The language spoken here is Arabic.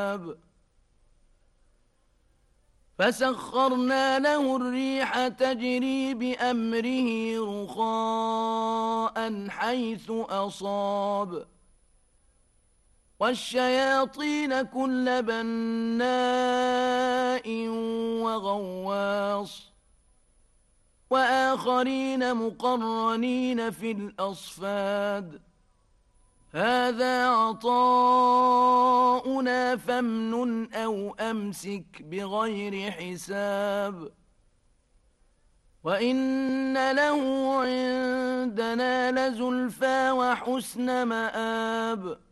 فسخرنا له الريح تجري بأمره رخاء حيث أصاب والشياطين كل بناء وغواص وآخرين مقرنين في الأصفاد هذا عطاؤنا فامنن أو أمسك بغير حساب وإن له عندنا لزلفى وحسن مآب